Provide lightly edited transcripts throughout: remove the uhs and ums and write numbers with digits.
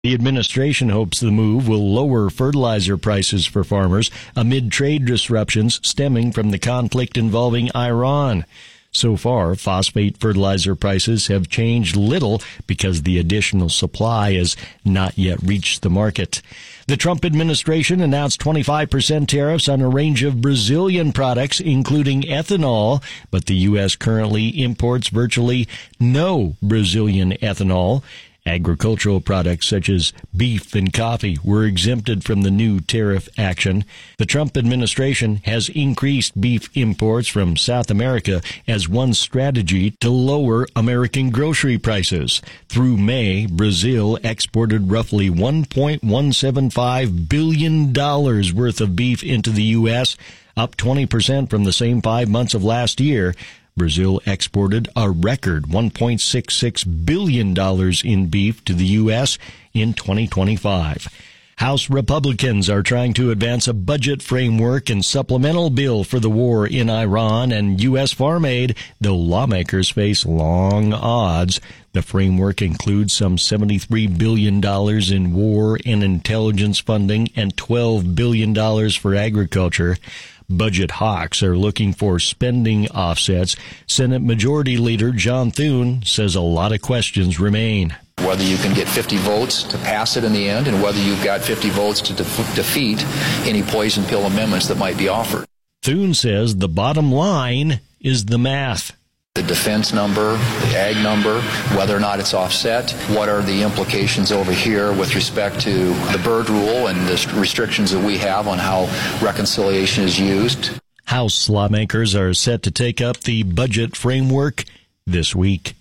The administration hopes the move will lower fertilizer prices for farmers amid trade disruptions stemming from the conflict involving Iran. So far, phosphate fertilizer prices have changed little because the additional supply has not yet reached the market. The Trump administration announced 25% tariffs on a range of Brazilian products, including ethanol, but the U.S. currently imports virtually no Brazilian ethanol. Agricultural products such as beef and coffee were exempted from the new tariff action. The Trump administration has increased beef imports from South America as one strategy to lower American grocery prices. Through May, Brazil exported roughly $1.175 billion worth of beef into the U.S., up 20% from the same 5 months of last year. Brazil exported a record $1.66 billion in beef to the U.S. in 2025. House Republicans are trying to advance a budget framework and supplemental bill for the war in Iran and U.S. farm aid, though lawmakers face long odds. The framework includes some $73 billion in war and intelligence funding and $12 billion for agriculture. Budget hawks are looking for spending offsets. Senate Majority Leader John Thune says a lot of questions remain. Whether you can get 50 votes to pass it in the end and whether you've got 50 votes to defeat any poison pill amendments that might be offered. Thune says the bottom line is the math. The defense number, the ag number, whether or not it's offset, what are the implications over here with respect to the Byrd Rule and the restrictions that we have on how reconciliation is used. House lawmakers are set to take up the budget framework this week.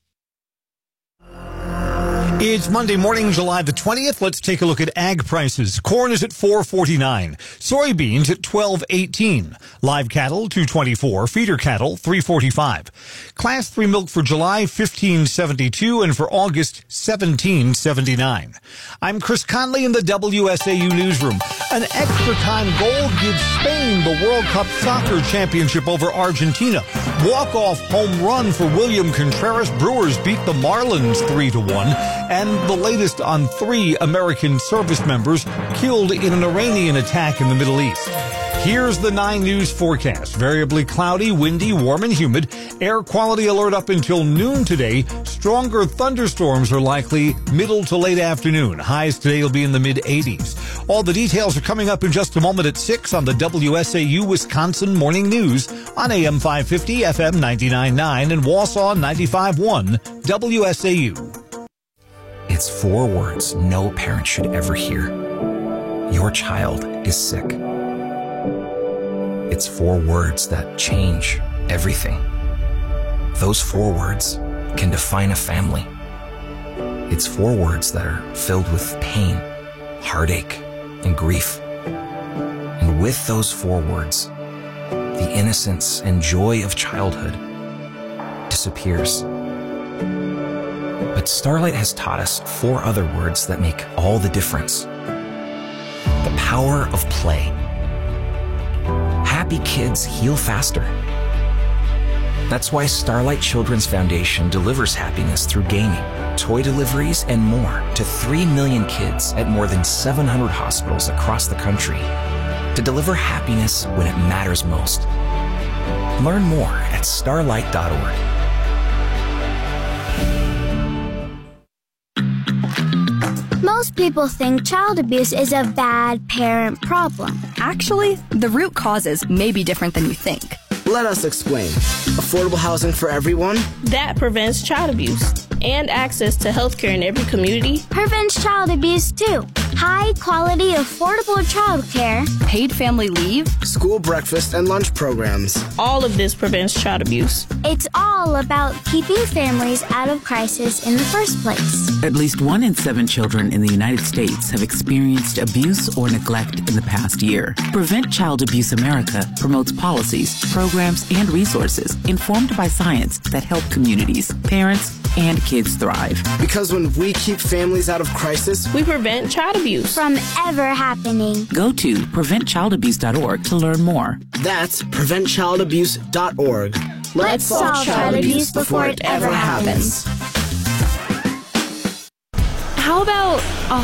It's Monday morning, July the 20th. Let's take a look at ag prices. Corn is at $4.49. Soybeans at $12.18. Live cattle, $2.24. Feeder cattle, $3.45. Class 3 milk for July, $15.72. And for August, $17.79. I'm Chris Conley in the WSAU newsroom. An extra time goal gives Spain the World Cup Soccer Championship over Argentina. Walk-off home run for William Contreras. Brewers beat the Marlins 3-1. And the latest on 3 American service members killed in an Iranian attack in the Middle East. Here's the 9 News forecast. Variably cloudy, windy, warm and humid. Air quality alert up until noon today. Stronger thunderstorms are likely middle to late afternoon. Highs today will be in the mid-80s. All the details are coming up in just a moment at 6 on the WSAU Wisconsin Morning News on AM 550, FM 99.9, and Wausau 95.1 WSAU. It's 4 words no parent should ever hear. Your child is sick. It's 4 words that change everything. Those 4 words can define a family. It's 4 words that are filled with pain, heartache, and grief. And with those 4 words, the innocence and joy of childhood disappears. But Starlight has taught us 4 other words that make all the difference. The power of play. Happy kids heal faster. That's why Starlight Children's Foundation delivers happiness through gaming, toy deliveries, and more to 3 million kids at more than 700 hospitals across the country to deliver happiness when it matters most. Learn more at starlight.org. Most people think child abuse is a bad parent problem. Actually, the root causes may be different than you think. Let us explain. Affordable housing for everyone. That prevents child abuse. And access to health care in every community. Prevents child abuse too. High quality, affordable child care. Paid family leave. School breakfast and lunch programs. All of this prevents child abuse. It's all about keeping families out of crisis in the first place. At least 1 in 7 children in the United States have experienced abuse or neglect in the past year. Prevent Child Abuse America promotes policies, programs, and resources informed by science that help communities, parents, and kids thrive. Because when we keep families out of crisis, we prevent child abuse from ever happening. Go to preventchildabuse.org to learn more. That's preventchildabuse.org. Let's solve child abuse before it ever happens. how about